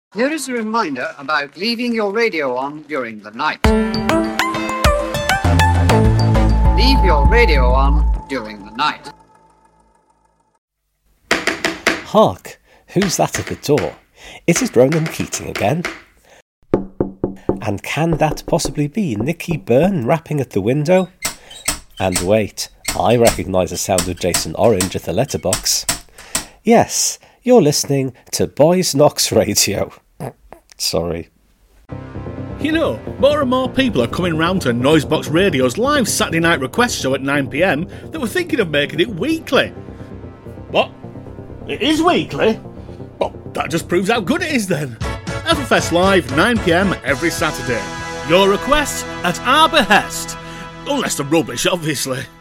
Here is a reminder about leaving your radio on during the night. Leave your radio on during the night. Hark! Who's that at the door? Is it Ronan Keating again? And can that possibly be Nicky Byrne rapping at the window? And wait, I recognise the sound of Jason Orange at the letterbox. Yes, you're listening to Boys Knox Radio. Sorry. You know, more and more people are coming round to Noisebox Radio's live Saturday night request show at 9pm that were thinking of making it weekly. What? It is weekly? Well, that just proves how good it is then. Everfest Live, 9pm every Saturday. Your request at our behest. Unless they're rubbish, obviously.